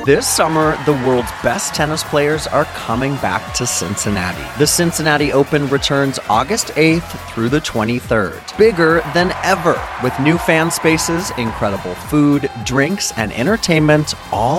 This summer, the world's best tennis players are coming back to Cincinnati. The Cincinnati Open returns August 8th through the 23rd. Bigger than ever, with new fan spaces, incredible food, drinks, and entertainment all